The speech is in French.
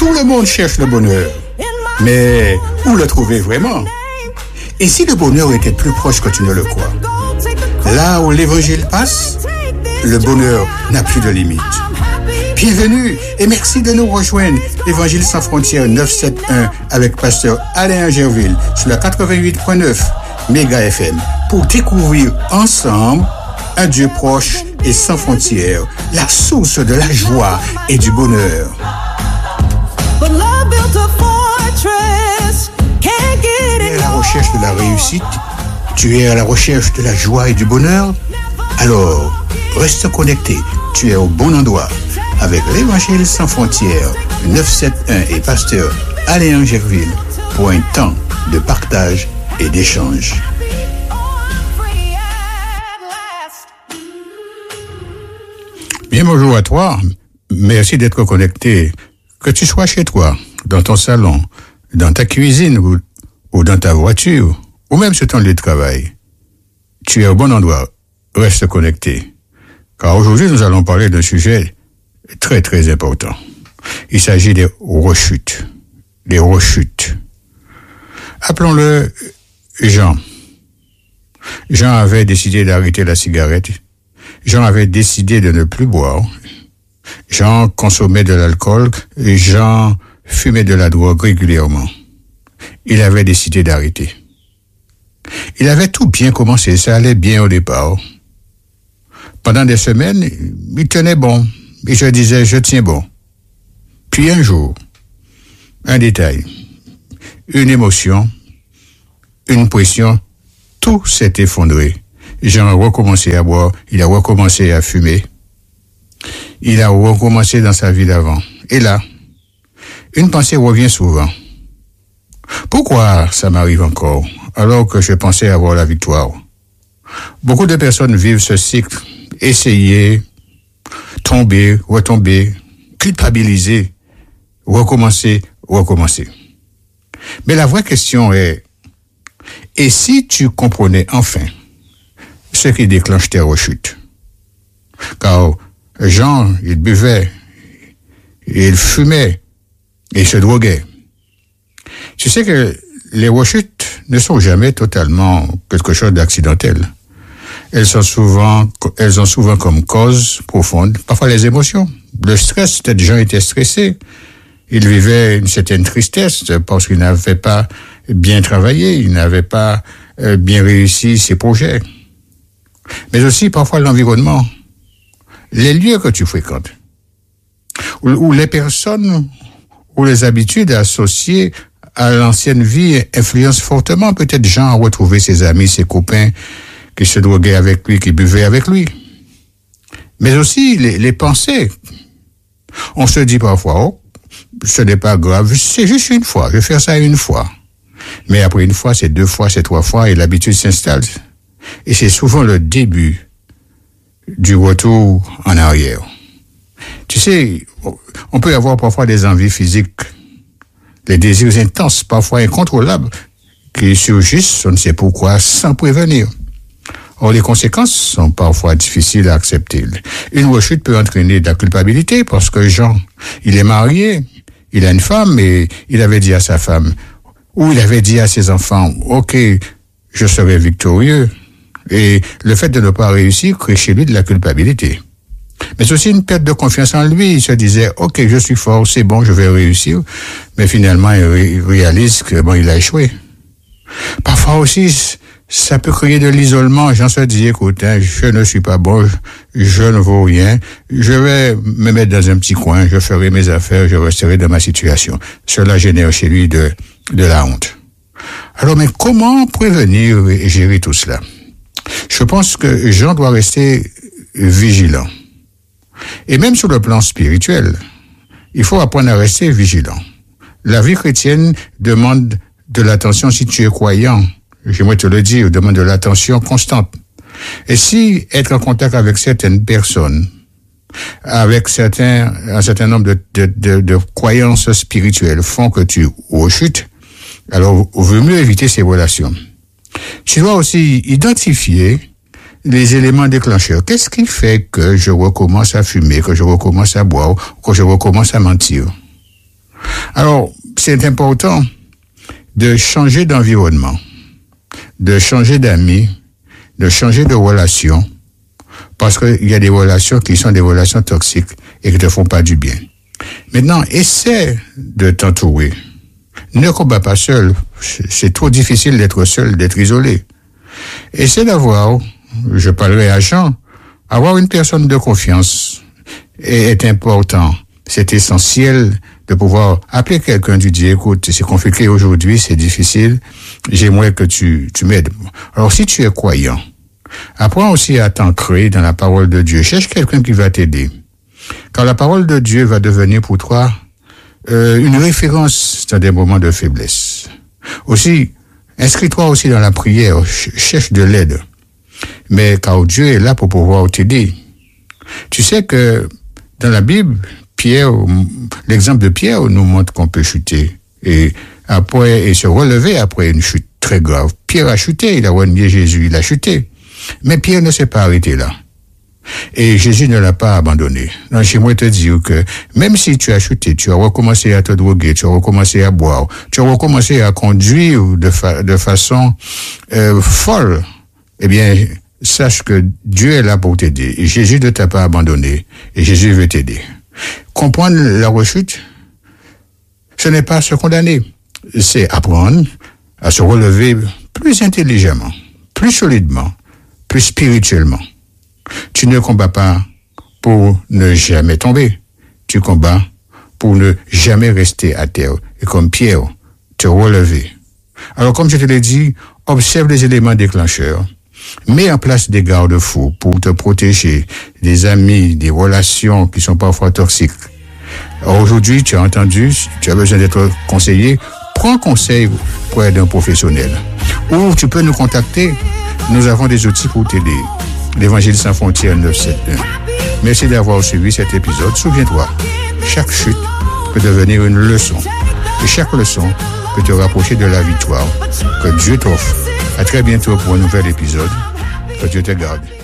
Tout le monde cherche le bonheur. Mais où le trouver vraiment? Et si le bonheur était plus proche que tu ne le crois? Là où l'évangile passe, le bonheur n'a plus de limite. Bienvenue et merci de nous rejoindre. Évangile sans frontières 971 avec pasteur Alain Gerville sur la 88.9 Méga FM pour découvrir ensemble un Dieu proche et sans frontières, la source de la joie et du bonheur. Tu es à la recherche de la réussite, tu es à la recherche de la joie et du bonheur. Alors, reste connecté, tu es au bon endroit avec l'Évangile sans frontières 971 et pasteur Alain Gerville pour un temps de partage et d'échange. Bien, bonjour à toi. Merci d'être connecté. Que tu sois chez toi, dans ton salon, dans ta cuisine ou dans ta voiture, ou même sur ton lieu de travail. Tu es au bon endroit. Reste connecté. Car aujourd'hui, nous allons parler d'un sujet très, très important. Il s'agit des rechutes. Les rechutes. Appelons-le Jean. Jean avait décidé d'arrêter la cigarette. Jean avait décidé de ne plus boire. Jean consommait de l'alcool. Jean fumait de la drogue régulièrement. Il avait décidé d'arrêter. Il avait tout bien commencé. Ça allait bien au départ. Pendant des semaines, il tenait bon. Et je disais, je tiens bon. Puis un jour, un détail, une émotion, une pression, tout s'est effondré. Jean a recommencé à boire, il a recommencé à fumer. Il a recommencé dans sa vie d'avant. Et là, une pensée revient souvent. Pourquoi ça m'arrive encore, alors que je pensais avoir la victoire? Beaucoup de personnes vivent ce cycle, essayer, tomber, retomber, culpabiliser, recommencer. Mais la vraie question est, et si tu comprenais enfin ce qui déclenche tes rechutes? Car Jean, il buvait, il fumait, il se droguait. Tu sais que les rechutes ne sont jamais totalement quelque chose d'accidentel. Elles ont souvent comme cause profonde, parfois les émotions. Le stress, peut-être Jean était stressé. Il vivait une certaine tristesse parce qu'il n'avait pas bien travaillé, il n'avait pas bien réussi ses projets. Mais aussi parfois l'environnement, les lieux que tu fréquentes, ou les personnes ou les habitudes associées à l'ancienne vie influencent fortement. Peut-être Jean a retrouvé ses amis, ses copains qui se droguaient avec lui, qui buvaient avec lui. Mais aussi les pensées. On se dit parfois, oh, ce n'est pas grave, c'est juste une fois, je vais faire ça une fois. Mais après une fois, c'est deux fois, c'est trois fois, et l'habitude s'installe. Et c'est souvent le début du retour en arrière. Tu sais, on peut avoir parfois des envies physiques, des désirs intenses, parfois incontrôlables, qui surgissent, on ne sait pourquoi, sans prévenir. Or, les conséquences sont parfois difficiles à accepter. Une rechute peut entraîner de la culpabilité parce que Jean, il est marié, il a une femme et il avait dit à sa femme, ou il avait dit à ses enfants, ok, je serai victorieux. Et le fait de ne pas réussir crée chez lui de la culpabilité. Mais c'est aussi une perte de confiance en lui. Il se disait, ok, je suis fort, c'est bon, je vais réussir. Mais finalement, il réalise que bon, il a échoué. Parfois aussi, ça peut créer de l'isolement. J'en se dis, écoute, je ne suis pas bon, je ne vaux rien. Je vais me mettre dans un petit coin, je ferai mes affaires, je resterai dans ma situation. Cela génère chez lui de la honte. Alors, mais comment prévenir et gérer tout cela? Je pense que Jean doit rester vigilant. Et même sur le plan spirituel, il faut apprendre à rester vigilant. La vie chrétienne demande de l'attention si tu es croyant. J'aimerais te le dire, demande de l'attention constante. Et si être en contact avec certaines personnes, avec un certain nombre de croyances spirituelles font que tu rechutes, alors il vaut mieux éviter ces relations. Tu dois aussi identifier les éléments déclencheurs. Qu'est-ce qui fait que je recommence à fumer, que je recommence à boire, que je recommence à mentir? Alors, c'est important de changer d'environnement, de changer d'amis, de changer de relation, parce qu'il y a des relations qui sont des relations toxiques et qui ne te font pas du bien. Maintenant, essaie de t'entourer. Ne combat pas seul. C'est trop difficile d'être seul, d'être isolé. Essaie d'avoir, je parlerai à Jean, avoir une personne de confiance est important. C'est essentiel de pouvoir appeler quelqu'un, tu dis, écoute, c'est compliqué aujourd'hui, c'est difficile, j'aimerais que tu m'aides. Alors, si tu es croyant, apprends aussi à t'ancrer dans la parole de Dieu. Cherche quelqu'un qui va t'aider. Car la parole de Dieu va devenir pour toi une référence dans des moments de faiblesse. Aussi, inscris-toi aussi dans la prière, cherche de l'aide. Mais car Dieu est là pour pouvoir t'aider. Tu sais que dans la Bible, l'exemple de Pierre nous montre qu'on peut chuter et se relever après une chute très grave. Pierre a chuté, il a renié Jésus, il a chuté. Mais Pierre ne s'est pas arrêté là. Et Jésus ne l'a pas abandonné. Donc, j'aimerais te dire que même si tu as chuté, tu as recommencé à te droguer, tu as recommencé à boire, tu as recommencé à conduire de façon folle, eh bien, sache que Dieu est là pour t'aider. Et Jésus ne t'a pas abandonné. Et Jésus veut t'aider. Comprendre la rechute, ce n'est pas se condamner. C'est apprendre à se relever plus intelligemment, plus solidement, plus spirituellement. Tu ne combats pas pour ne jamais tomber. Tu combats pour ne jamais rester à terre. Et comme Pierre, te relever. Alors, comme je te l'ai dit, observe les éléments déclencheurs. Mets en place des garde-fous pour te protéger des amis, des relations qui sont parfois toxiques. Alors aujourd'hui, tu as entendu, tu as besoin d'être conseillé, prends conseil auprès d'un professionnel. Ou tu peux nous contacter, nous avons des outils pour t'aider. L'Évangile sans frontières 971. Merci d'avoir suivi cet épisode. Souviens-toi, chaque chute peut devenir une leçon. Et chaque leçon peut te rapprocher de la victoire que Dieu t'offre. À très bientôt pour un nouvel épisode. Que Dieu te garde.